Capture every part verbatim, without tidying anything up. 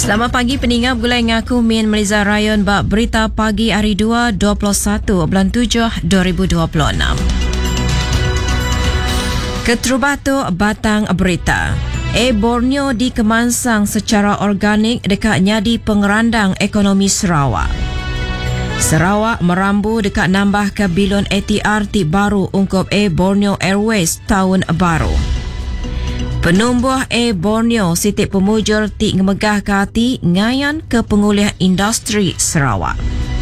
Selamat pagi pendengar, Gulai ngaku Min Melissa Rayon bak berita pagi hari dua, dua puluh satu bulan tujuh dua ribu dua puluh enam. Keterubatu batang berita. E Borneo dikemansang secara organik dekat nyadi pengerandang ekonomi Sarawak. Sarawak merambu dekat nambah ke bilon A T R ti baru ungkup E Borneo Airways tahun baru. Penumbuh E Borneo sitik pemujur ti ngemegah ke hati ngayan ke pengulih industri Sarawak.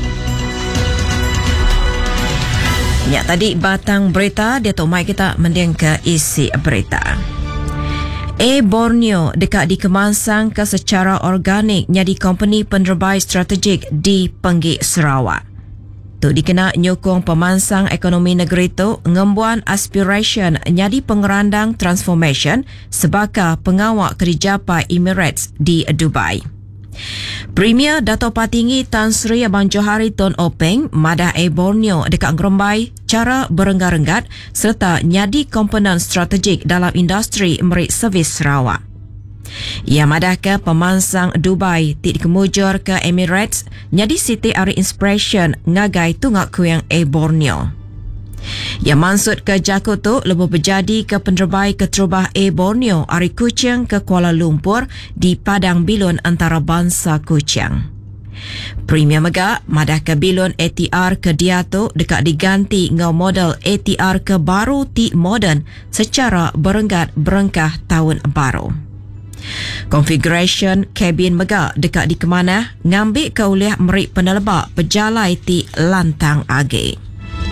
Ya, tadi batang berita, dia tok mai kita mending ke isi berita. E Borneo dekat dikemansang ke secara organik nyadi company penerbai strategik di Penggik Sarawak. Tu dikena nyokong pemansang ekonomi negeri tu ngembuan aspiration nyadi pengerandang transformation sebagai pengawal kerjapa Emirates di Dubai. Premier Dato' Patinggi Tan Sri Abang Johari Tun Openg madah E Borneo dekat ngerembai cara berenggat-renggat serta nyadi komponen strategik dalam industri merik servis Sarawak. Ia madah ke pemansang Dubai ti dikemujur ke Emirates nyadi Siti Ari Inspiration ngagai tungak kuyang E Borneo. Ia maksud ke Jaku tu lebih berjadi ke penerbai keterubah E Borneo Ari Kuching ke Kuala Lumpur di Padang Bilun antarabangsa Kuching. Premier Mega madah ke bilon A T R ke dia tu dekat diganti ngau model A T R ke baru ti moden secara berenggat berengkah tahun baru. Configuration kabin Mega dekat di kemana ngambil ke uliah merik penelebak pejalai ti lantang age.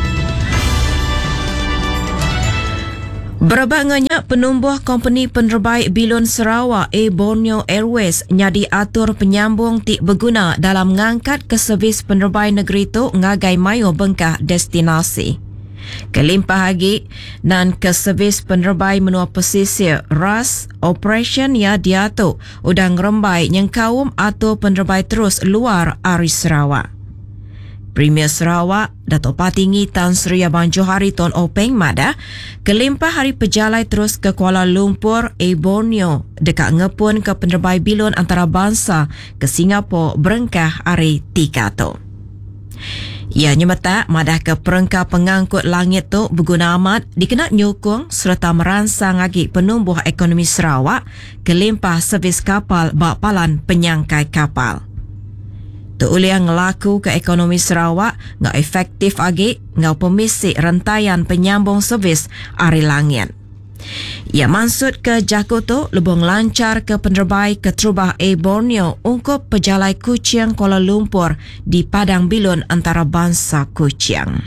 Berbanganya penumbuh company penerbai bilon Sarawak E Borneo Airways nyadi atur penyambung ti berguna dalam mengangkat ke servis penerbai negeri tu ngagai mayo bengkah destinasi. Kelimpah lagi dan ke servis penerbai menua pesisir ras operation ya dia tu udang rembai yang kaum atau penerbai terus luar ari Sarawak. Premier Sarawak Dato' Patinggi Tan Sri Abang Johari Tun Openg madah kelimpah hari pejalai terus ke Kuala Lumpur E Borneo dekat ngepun ke penerbai bilon antarabangsa ke Singapura berengkah hari tiga tu. Ia nyemeta madah ke perengkah pengangkut langit tu berguna amat dikena nyokong serta merangsang lagi penumbuh ekonomi Sarawak kelimpah servis kapal bakpalan penyangkai kapal. Tu uliang ngelaku ke ekonomi Sarawak ngau efektif lagi ngau pemisik rantaian penyambung servis ari langit. Ia maksud ke Jaku tu lebong lancar ke penerbai keterubah E Borneo ungkup pejalai Kuching Kuala Lumpur di Padang Bilun antarabangsa Kuching.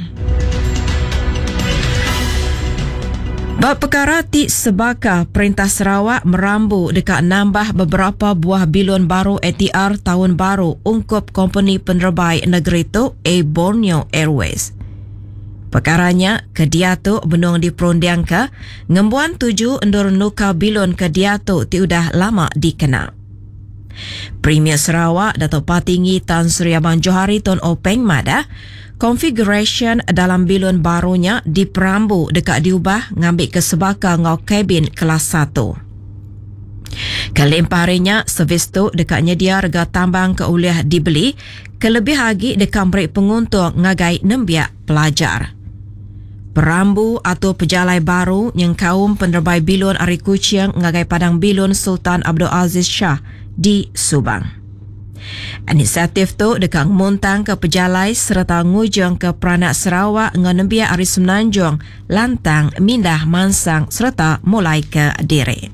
Bab perkara ti sebaka Perintah Sarawak merambu dekat nambah beberapa buah bilon baru A T R tahun baru ungkup company penerbai negeri tu E Borneo Airways. Perkaranya ke dia tu benung diperundiang ke ngembuan tuju endur nuka bilon ke dia tu ti udah lama dikena. Premier Sarawak Dato' Patinggi Tan Sri Abang Johari Tun Openg madah configuration dalam bilon barunya diperambu dekat diubah ngambil ke sebaka ngau kabin kelas satu. Kelimpah harinya servis tu dekat nyedia rega tambang ke uliah dibeli kelebih lagi dekat merik penguntung ngagai nembiak pelajar. Perambu atau pejalai baru yang kaum penerbai bilon Ari Kuching ngagai Padang Bilun Sultan Abdul Aziz Shah di Subang. Inisiatif tu dekat muntang ke pejalai serta ngujung ke peranak Sarawak nganembia Ari Semenanjung, Lantang, Mindah, Mansang serta mulai ke Diri.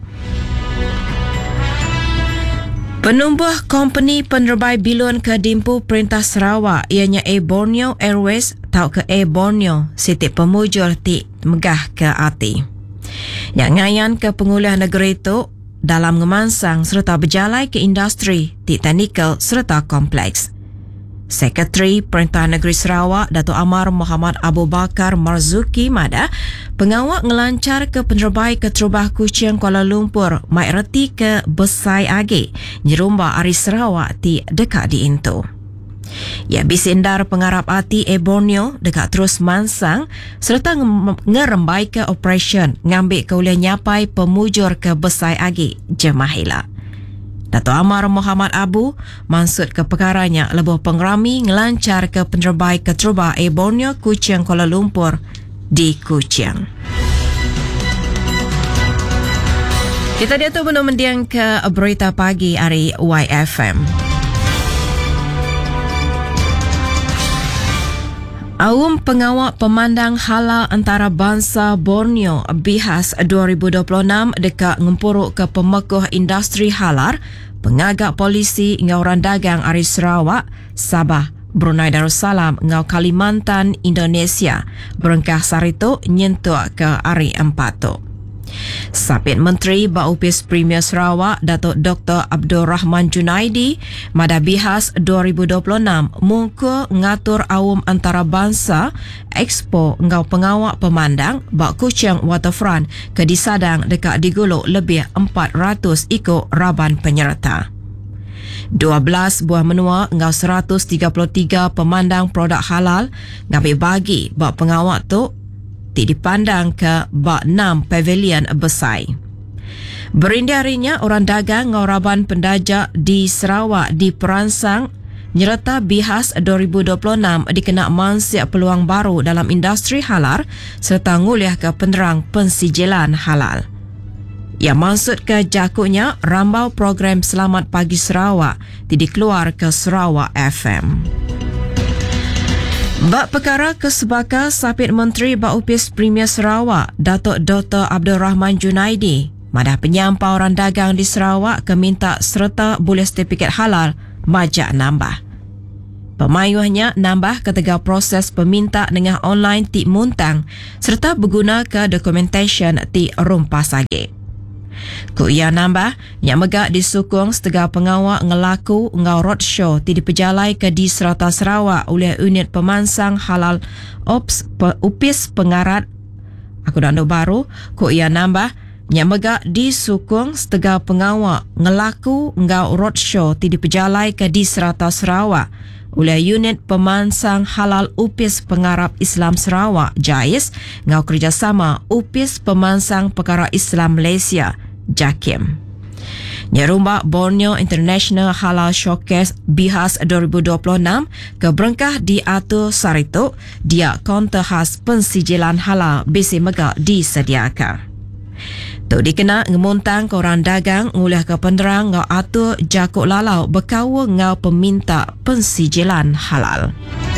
Penumbuh company penerbai bilon ke Dimpu Perintah Sarawak ianya E Borneo Airways tau ke E Borneo sitik pemujur ti megah ke hati. Yang ngayan ke pengulih negeri tu dalam ngemansang serta berjalai ke industri ti teknikal serta kompleks. Sekretari Perintah Negeri Sarawak Dato' Amar Muhammad Abu Bakar Marzuki madah pengawak ngelancar ke penerbai keterubah Kuching Kuala Lumpur mai reti ke besai age nyerumba Ari Sarawak ti dekat di Intu. Ya bisindar pengarap hati E Borneo dekat terus mansang serta ngerembai ke operation ngambil ke uliah nyapai pemujur ke besai agi jemahila. Dato' Amar Muhammad Abu maksud ke perkaranya lebuh pengrami ngelancar ke penerbai Keteruba A Borneo Kuching Kuala Lumpur di Kuching. Kita dia tu belum mendiang ke berita pagi hari Y F M. Aum Pengawal Pemandang Halal Antarabangsa Borneo B H A S dua ribu dua puluh enam dekat ngempuruk ke pemekuh industri halal, pengagak polisi ngau orang dagang ari Sarawak, Sabah, Brunei Darussalam ngau Kalimantan, Indonesia, berengkah sarito nyentuh ke ari Empatu. Sapit Menteri Baupis Premier Sarawak Datuk Doktor Abdul Rahman Junaidi Mada B H A S dua ribu dua puluh enam muka ngatur awam antarabangsa Expo ngau pengawak pemandang bak Kuching Waterfront ke disadang dekat diguluk lebih empat ratus ikut raban penyerta. dua belas buah menua ngau seratus tiga puluh tiga pemandang produk halal ngapi bagi bak pengawak tu dipandang ke bak enam pavilion besar. Berindiarinya orang dagang ngauraban pendajak di Sarawak diperansang nyerta B H A S dua ribu dua puluh enam dikena mansiak peluang baru dalam industri halal serta nguliah ke penerang pensijilan halal. Yang maksud ke jakutnya rambau program Selamat Pagi Sarawak dikeluar ke Sarawak F M. Bak perkara kesebaka Sapit Menteri Baupis Premier Sarawak Datuk Doktor Abdul Rahman Junaidi madah penyampau orang dagang di Sarawak ke minta serta boleh sertifikat halal majak nambah. Pemayuhnya nambah ketegak proses peminta dengan online ti muntang serta berguna ke documentation ti rumpas sage. Ku ia nambah, yang megak disukung setengah pengawal ngelaku ngau roadshow ti dipejalai ke di Serata Sarawak oleh unit pemansang halal Ops pe, Upis Pengarat aku dah baru. Ku ia nambah, yang megak disukung setengah pengawal ngelaku ngau roadshow ti dipejalai ke di Serata Sarawak oleh unit pemansang halal Upis Pengarap Islam Sarawak JAIS ngau kerjasama Upis Pemansang Perkara Islam Malaysia JAKIM. Nyerumba Borneo International Halal Showcase B H A S dua ribu dua puluh enam ke berengkah diatur sarito dia kaunter khas pensijilan halal bisi megak disediakan. Tu dikena ngemuntang ke orang dagang nguliah ke penerang ngau atur jakuk lalau berkawa ngau peminta pensijilan halal.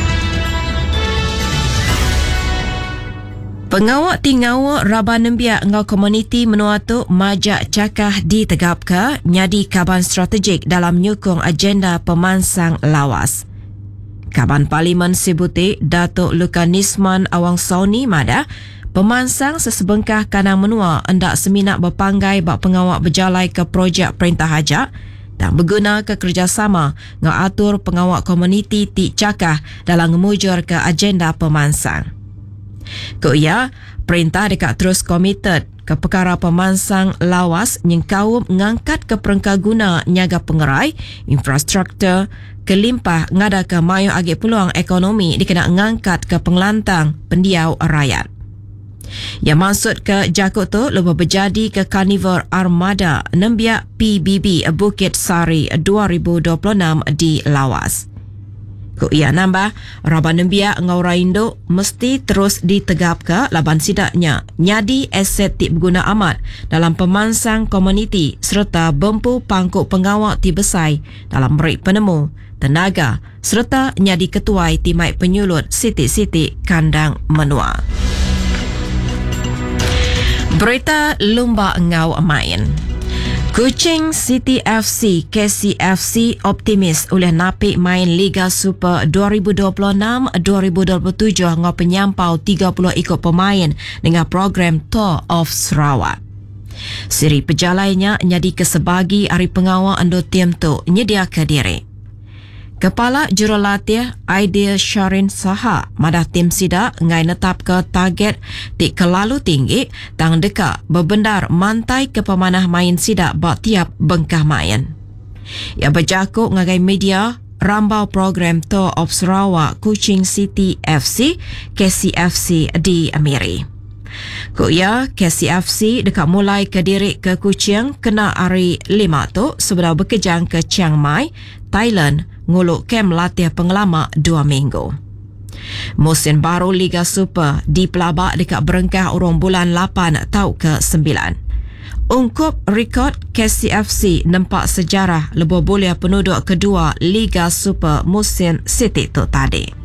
Pengawak tingawa Raban Nembiak ngau komuniti menua tu majak cakah ditegap ke nyadi kaban strategik dalam nyukung agenda pemansang lawas. Kaban Parlimen Sibuti Datuk Lukanisman Awang Sauni mada pemansang sesebengkah kanang menua hendak seminat berpanggai bak pengawak berjalai ke projek perintah hajak dan berguna ke kerjasama ngau atur pengawak komuniti ti cakah dalam ngemujur ke agenda pemansang. Ko ia, perintah dekat terus komited ke perkara pemansang lawas yang kaum ngangkat ke perengkah guna nyaga pengerai, infrastruktur, kelimpah ngada ke mayu agak peluang ekonomi dikena ngangkat ke pengelantang pendiau rakyat. Yang maksud ke jakut tu lebih berjadi ke Carnivore Armada Nembiak P B B Bukit Sari dua ribu dua puluh enam di lawas. Ku ia nambah, Raban Nembiak ngau Raindo mesti terus ditegap ke laban sidaknya nyadi aset ti berguna amat dalam pemansang komuniti serta bempu pangkuk pengawak ti besai dalam merik penemu, tenaga serta nyadi ketuai ti mai penyulut siti-siti kandang menua. Berita Lumba Ngau Main. Kuching City F C K C F C optimis oleh napik main Liga Super dua ribu dua puluh enam dua ribu dua puluh tujuh ngau penyampau tiga puluh ikut pemain dengan program Tour of Sarawak. Siri pejalainya nyadi kesebagi hari pengawal ando tim tu nyedia ke diri. Kepala Jurulatih Aidil Syarin Saha madah tim sidak ngai netap ke target ti kelalu tinggi tang dekat berbendar mantai ke pemanah main sidak bak tiap bengkah main. Ia berjakuk ngagai media rambau program Tour of Sarawak Kuching City F C K C F C di Amiri. Kuya K C F C dekat mulai ke diri ke Kuching kena hari lima tu sebelum berkejang ke Chiang Mai, Thailand, nguluk kem latih pengelama dua minggu. Musim baru Liga Super dipelabak dekat berengkah urung bulan lapan tau ke sembilan. Ungkup rekod K C F C nampak sejarah lebih boleh penduduk kedua Liga Super musim Siti tu tadi.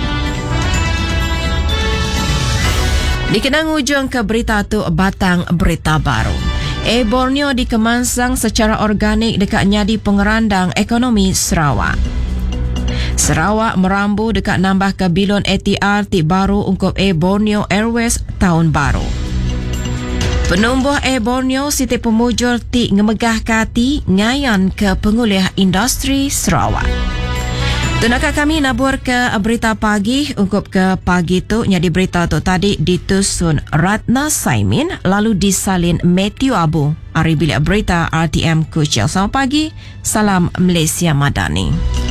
Dikenang ujung ke berita tu batang berita baru. E Borneo dikemansang secara organik dekat nyadi pengerandang ekonomi Sarawak. Sarawak merambu dekat nambah ke bilon A T R ti baru ungkup E Borneo Airways tahun baru. Penumbuh E Borneo Siti Pemujur ti ngemegah kati ngayan ke pengulih industri Sarawak. Tunakah kami nabur ke berita pagi, ungkup ke pagi tu nyadi berita tu tadi ditusun Ratna Saimin lalu disalin Matthew Abu. Hari bilik berita R T M Kuching. Selamat pagi, salam Malaysia Madani.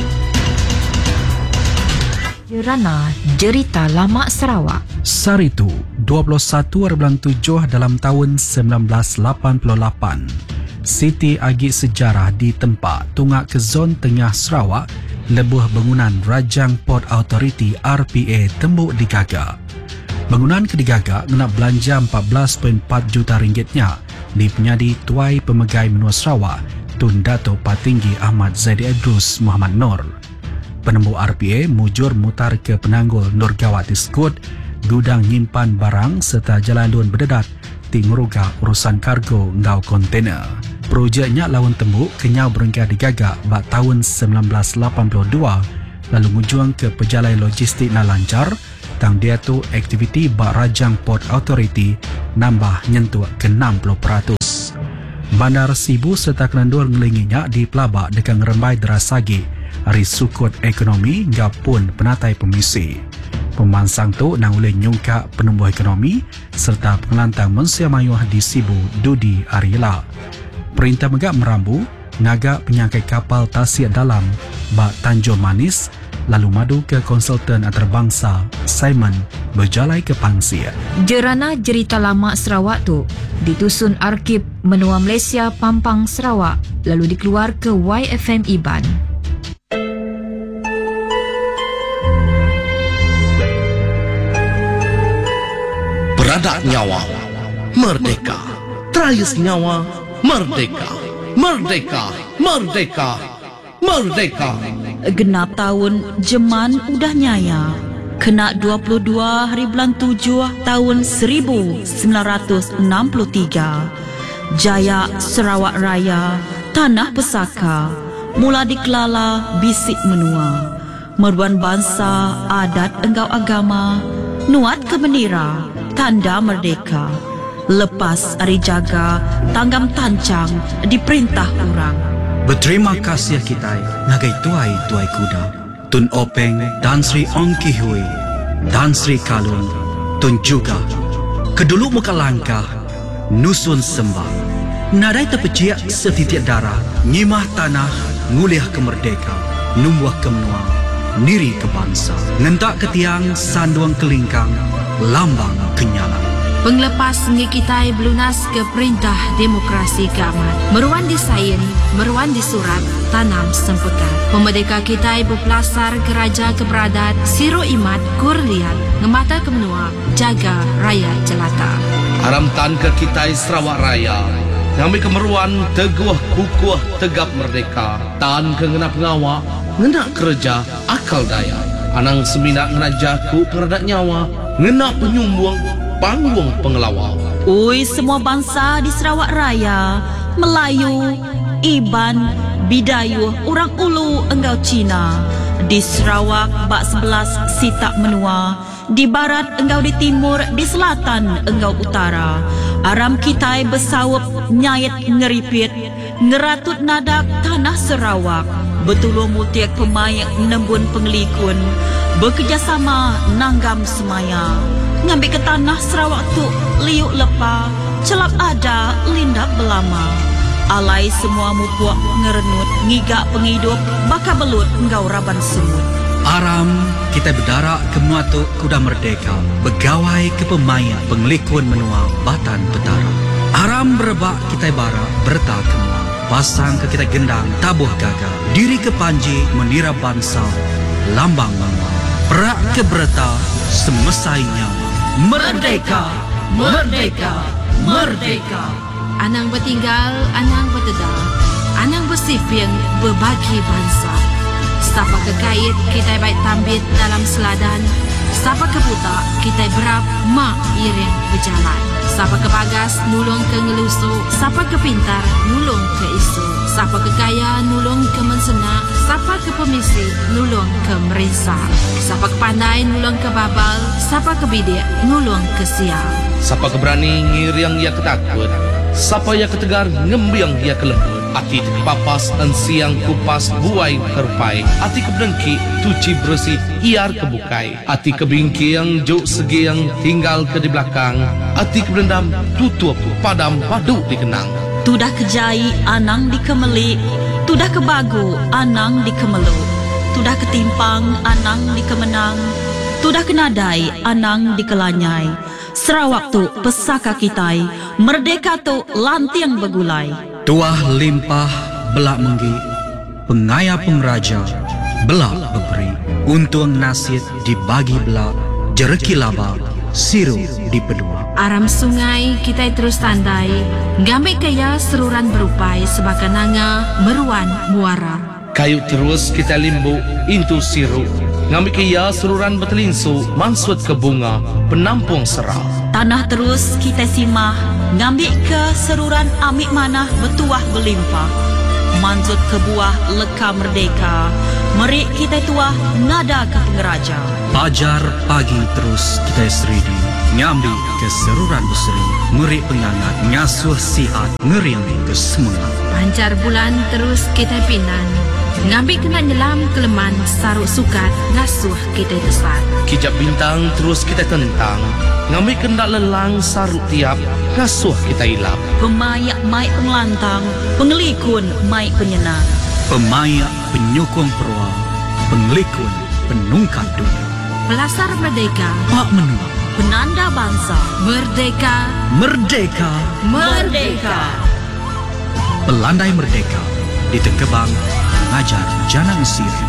Jerana Jerita Lama Sarawak. Saritu dua puluh satu bulan tujuh dalam tahun sembilan belas lapan puluh lapan. Siti Agi Sejarah di tempat tungak ke zon tengah Sarawak lebuh bangunan Rajang Port Authority R P A tembuk digagak. Bangunan kedigagak nak belanja empat belas perpuluhan empat juta ringgitnya di penyadi Tuai Pemegai Menua Sarawak Tun Dato' Patinggi Ahmad Zaidi Idrus Muhammad Nur. Penembuk R P A mujur mutar ke penanggul Nurgawati Skut, gudang nyimpan barang serta jalan lun berdedat ti nguruga urusan kargo ngau kontainer. Projeknya lawan tembuk kenyau berengkah digagak bak tahun sembilan belas lapan puluh dua lalu ngujuang ke pejalai logistik na lancar tang dia tu aktiviti bak Rajang Port Authority nambah nyentuh ke enam puluh peratus. Bandar Sibu serta Kenandur ngelinginya di pelabak dekat ngerembai derasagi hari sukut ekonomi ngapun penatai pemisi. Pemansang tu nang boleh nyungkak penumbuh ekonomi serta pengelantang mensia mayuh di Sibu Dudi Arila. Perintah megak merambu ngagak penyangkai kapal tasiat dalam bak Tanjung Manis lalu madu ke konsultan antarabangsa Simon berjalai ke Pangsia. Jerana Jerita Lama Sarawak tu ditusun Arkib Menua Malaysia Pampang Sarawak lalu dikeluar ke Y F M Iban. Beradak nyawa, merdeka. Terayus nyawa, merdeka. Merdeka, merdeka, merdeka. Genap tahun Jeman udah nyaya. Kena dua puluh dua hari bulan tujuh tahun seribu sembilan ratus enam puluh tiga. Jaya Sarawak Raya, Tanah Pesaka, mula dikelala bisik menua. Meruan bangsa, adat enggau agama, nuat ke bendera, tanda merdeka. Lepas hari jaga, tanggam tancang diperintah orang. Berterima kasih kita ngagai tuai tuai kuda Tun Openg dan Sri Ong Ki Hui dan Sri Kalun Tun juga kedulu muka langkah nusun sembah nadai terpeciak setitik darah nyimah tanah nguliah ke merdeka numbuh ke menua niri ke bangsa ngentak ke tiang sanduang kelingkang lambang kenyalan. Penglepas ngi kitai belunas ke perintah demokrasi keamat. Meruan di sain, meruan di surat, tanam semputan. Pemerdeka kitai berpelasar ke raja keberadat, siro imat, kurliat, ngemata ke menua, jaga raya jelata. Haram tan ke kitai Sarawak Raya, ngambil kemeruan teguh kukuh tegap merdeka. Tan ke ngenap ngawa, ngenak kerja akal daya. Anang seminak ngenajaku peradak nyawa, ngenak penyumbung panggung pengelawang. Oi semua bangsa di Sarawak Raya, Melayu, Iban, Bidayuh, orang Ulu enggau Cina. Di Sarawak bak sebelas sitak menua, di barat enggau di timur, di selatan enggau utara. Aram kitai bersawap nyayat ngeripit, ngeratut nadak tanah Sarawak. Betulung mutiak pemayak nembun pengelikun, bekerjasama nanggam semaya. Ngambil ke tanah Sarawak tu liuk lepa, celap ada lindak belama. Alai semua mupuak ngerenut, ngigak penghidup, baka belut engkau raban semut. Aram kita berdarak ke menuatuk kuda merdeka, begawai ke pemain penglikun menua batan petara. Aram berebak kita barak berta kemua, pasang ke kita gendang tabuh gagal, diri ke panji menira bangsa, lambang menua, perak ke berta semesai nyawa. Merdeka, merdeka, merdeka. Anang bertinggal, anang bertedal, anang bersifing berbagi bangsa. Sapa kekait kita baik tambit dalam seladan, sapa kebuta kita berap mak iring berjalan. Sapa kebagas nulung ke ngelusu, sapa kepintar nulung ke isu, sapa kekaya nulung ke mensena, sapa ke pemisi nulung ke merisa, sapa kepandai nulung ke babal, sapa kebidik nulung ke sial. Sapa keberani ngiriang ia ketakut, sapa ia ketegar ngembiang ia kelembut. Ati papas dan siang kupas buai kerpai, ati kebdengki tuci bersih iar kebukai, ati kebingki yang juk segi yang tinggal ke di belakang, ati kebendam tutup padam padu dikenang. Tudah kejai anang dikemeli, tudah kebagu anang dikemelu, tudah ketimpang anang dikemenang, tudah kenadai anang dikelanyai. Sarawak tu pesaka kitai, merdeka tu lantiang begulai. Tuah limpah belak menggi, pengaya pengraja belak beberi, untung nasid dibagi belak, jereki laba siru dipedua. Aram sungai kita terus tandai, ngambil kaya seruran berupai sebagai nanga meruan muara. Kayu terus kita limbu intu siru, ngambil kaya seruran betelinsu mansut ke bunga penampung serau. Tanah terus kita simah, ngambil ke seruran amik manah betuah berlimpah. Manjut ke buah leka merdeka, merik kita tuah nada ke pengeraja. Pajar pagi terus kita seridi, ngambil ke seruran berseri, merik pengangat, ngasuh sihat, ngeriang ke semangat. Pancar bulan terus kita pinan, ngambil kena nyelam keleman saruk sukat, ngasuh kita tesat. Kijap bintang terus kita tentang, ngambil kendak lelang saruk tiap, ngasuh kita ilap. Pemayak mai pengelantang, pengelikun mai penyenang. Pemayak penyokong peruang, pengelikun penungkat dunia. Pelasar merdeka, Pak menua, Penanda bangsa, merdeka, merdeka, merdeka. Pelandai merdeka, di Tengkebang, mengajar Janang Siri.